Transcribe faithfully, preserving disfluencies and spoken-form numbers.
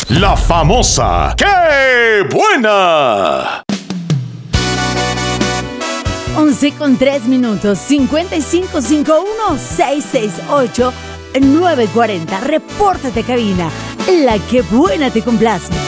la famosa ¡Qué buena! once con tres minutos, cincuenta y cinco cincuenta y uno, seiscientos sesenta y ocho, novecientos cuarenta. Repórtate, cabina. La que buena te complace.